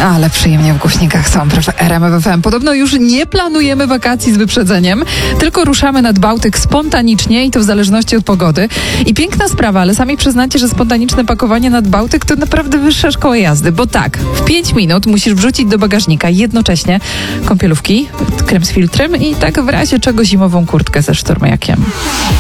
Ale przyjemnie w głośnikach są RMF FM. Podobno już nie planujemy wakacji z wyprzedzeniem, tylko ruszamy nad Bałtyk spontanicznie i to w zależności od pogody. I piękna sprawa, ale sami przyznacie, że spontaniczne pakowanie nad Bałtyk to naprawdę wyższa szkoła jazdy, bo tak, w 5 minut musisz wrzucić do bagażnika jednocześnie kąpielówki, krem z filtrem i tak w razie czego zimową kurtkę ze sztormiakiem.